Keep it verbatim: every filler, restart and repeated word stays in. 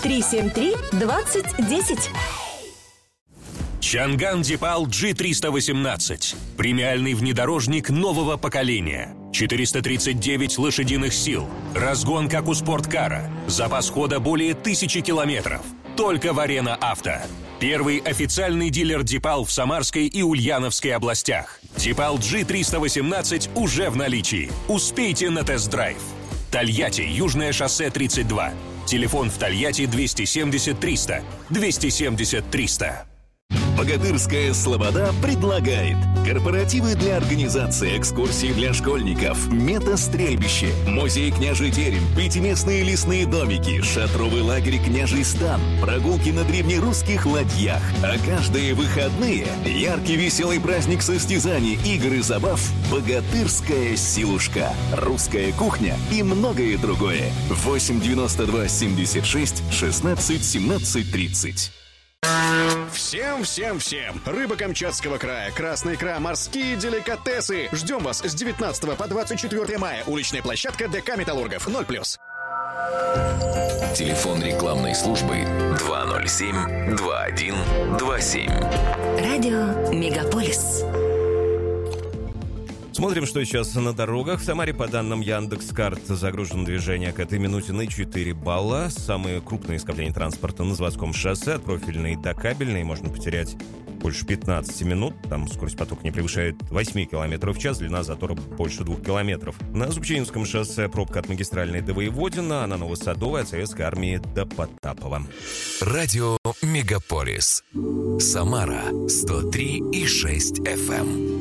три семь три двадцать десять. Чанган Дипал джи триста восемнадцать. Премиальный внедорожник нового поколения. четыреста тридцать девять лошадиных сил. Разгон, как у спорткара. Запас хода более тысячи километров. Только в Арена Авто. Первый официальный дилер Дипал в Самарской и Ульяновской областях. Дипал джи триста восемнадцать уже в наличии. Успейте на тест-драйв. Тольятти, Южное шоссе тридцать два. Телефон в Тольятти двести семьдесят триста. двести семьдесят триста. Богатырская Слобода предлагает корпоративы для организации экскурсий для школьников, метастрельбище, музей Княжий Терем, пятиместные лесные домики, шатровый лагерь Княжий Стан, прогулки на древнерусских ладьях, а каждые выходные яркий веселый праздник состязаний, игр и забав, богатырская силушка, русская кухня и многое другое. восемь девяносто два семьдесят шесть шестнадцать семнадцать тридцать. Всем, всем, всем! Рыба Камчатского края, красная икра, морские деликатесы. Ждем вас с девятнадцатого по двадцать четвёртое мая. Уличная площадка ДК «Металлургов». ноль плюс. Телефон рекламной службы два ноль семь два один два семь. Радио Мегаполис. Смотрим, что сейчас на дорогах. В Самаре, по данным Яндекс.Карт, загружено движение к этой минуте на четыре балла. Самые крупные скопления транспорта на заводском шоссе, от профильной до кабельной, можно потерять больше пятнадцать минут. Там скорость потока не превышает восемь километров в час, длина затора больше двух километров. На Зубчинском шоссе пробка от магистральной до Воеводина, а на Новосадовой от Советской армии до Потапова. Радио Мегаполис. Самара сто три и шесть эф эм.